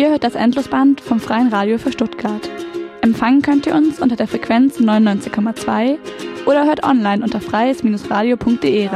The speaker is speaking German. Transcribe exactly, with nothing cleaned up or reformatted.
Ihr hört das Endlosband vom Freien Radio für Stuttgart. Empfangen könnt ihr uns unter der Frequenz neunundneunzig Komma zwei oder hört online unter freies Bindestrich radio punkt de